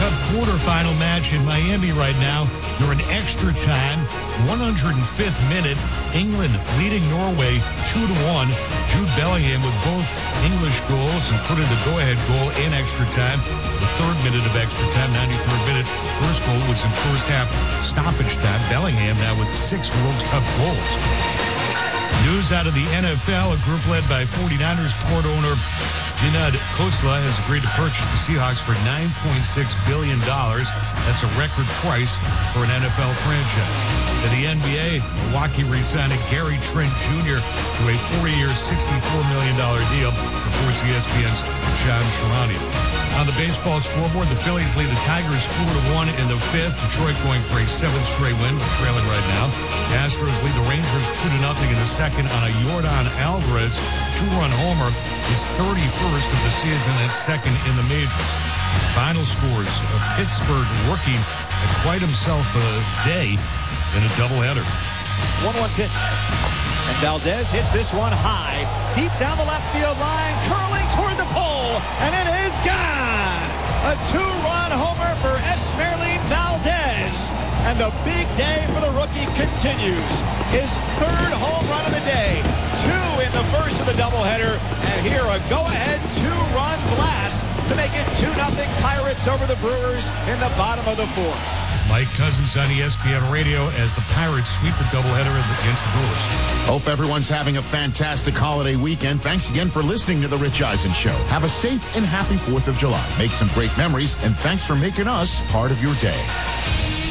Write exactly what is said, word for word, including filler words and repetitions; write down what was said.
Cup quarterfinal match in Miami right now. They're in extra time, one hundred fifth minute. England leading Norway two to one. Jude Bellingham with both English goals, including the go-ahead goal in extra time. The third minute of extra time, ninety-third minute. First goal was in first half stoppage time. Bellingham now with six World Cup goals. News out of the N F L, a group led by forty-niners port owner Vinod Khosla has agreed to purchase the Seahawks for nine point six billion dollars. That's a record price for an N F L franchise. In the N B A, Milwaukee re-signing Gary Trent Junior to a four-year, sixty-four million dollars deal, reports E S P N's John Sherrani. On the baseball scoreboard, the Phillies lead the Tigers four to one in the fifth. Detroit going for a seventh straight win, but trailing right now. The Astros lead the Rangers two to nothing in the second on a Yordan Alvarez two-run homer. His thirty-first of the season and second in the majors. Final scores, a Pittsburgh rookie had quite himself a day in a doubleheader. one one pitch. And Valdez hits this one high, deep down the left field line, curling toward the pole, and it is gone! A two-run homer for Esmeralyn Valdez. And the big day for the rookie continues. His third home run of the day. Two in the first of the doubleheader. And here a go-ahead two-run blast to make it two nothing Pirates over the Brewers in the bottom of the fourth. Mike Cousins on E S P N Radio as the Pirates sweep the doubleheader against the Brewers. Hope everyone's having a fantastic holiday weekend. Thanks again for listening to The Rich Eisen Show. Have a safe and happy fourth of July. Make some great memories, and thanks for making us part of your day.